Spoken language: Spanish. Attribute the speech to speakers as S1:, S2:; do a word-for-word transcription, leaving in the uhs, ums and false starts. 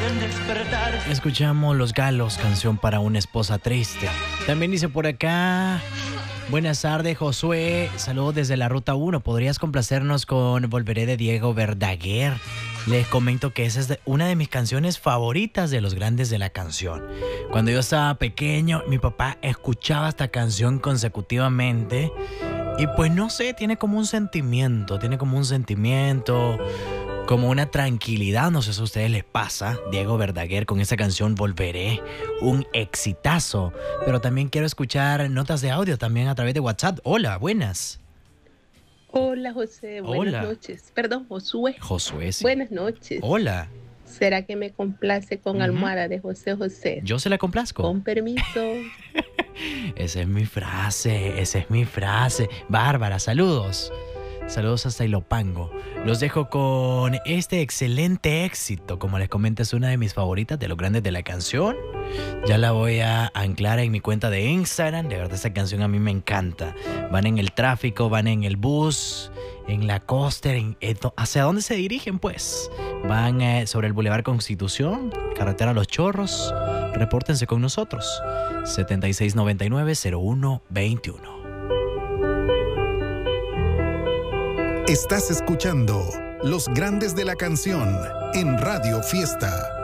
S1: Escuchamos Los Galos, canción para una esposa triste. También dice por acá: buenas tardes, Josué. Saludos desde la Ruta uno. ¿Podrías complacernos con Volveré de Diego Verdaguer? Les comento que esa es de, una de mis canciones favoritas de los grandes de la canción. Cuando yo estaba pequeño, mi papá escuchaba esta canción consecutivamente. Y pues no sé, tiene como un sentimiento, tiene como un sentimiento, como una tranquilidad. No sé si a ustedes les pasa. Diego Verdaguer con esa canción Volveré, un exitazo. Pero también quiero escuchar notas de audio también a través de WhatsApp. Hola, buenas.
S2: Hola, José, buenas
S1: Hola.
S2: noches. Perdón, Josué.
S1: Josué, sí.
S2: Buenas noches.
S1: Hola.
S2: ¿Será que me complace con
S1: Ujú.
S2: Almohada de José José?
S1: Yo se la complazco.
S2: Con permiso.
S1: Esa es mi frase, esa es mi frase. Bárbara, saludos. Saludos hasta Ilopango. Los dejo con este excelente éxito. Como les comento, es una de mis favoritas de los grandes de la canción. Ya la voy a anclar en mi cuenta de Instagram. De verdad, esta canción a mí me encanta. Van en el tráfico, van en el bus, en la costa. En, en, ¿hacia dónde se dirigen, pues? Van eh, sobre el Boulevard Constitución, carretera Los Chorros. Repórtense con nosotros. setenta y seis noventa y nueve cero uno veintiuno.
S3: Estás escuchando Los Grandes de la Canción en Radio Fiesta.